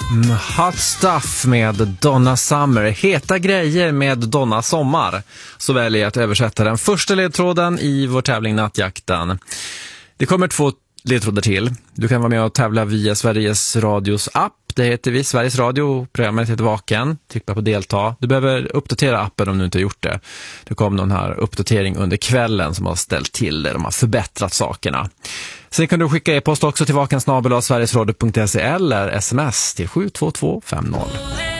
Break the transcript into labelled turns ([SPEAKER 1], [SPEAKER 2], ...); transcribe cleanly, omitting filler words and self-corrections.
[SPEAKER 1] Hot Stuff med Donna Summer. Heta grejer med Donna Sommar. Så väljer jag att översätta den första ledtråden i vår tävling Nattjakten. Det kommer 2 ledtrådar till. Du kan vara med och tävla via Sveriges Radios app. Det heter vi Sveriges Radio. Programmet heter Vaken. Tryck på delta. Du behöver uppdatera appen om du inte har gjort det. Det kom någon här uppdatering under kvällen som har ställt till det. De har förbättrat sakerna. Sen kan du skicka e-post också till vakensnabel.sverigesradio.se eller sms till 72250.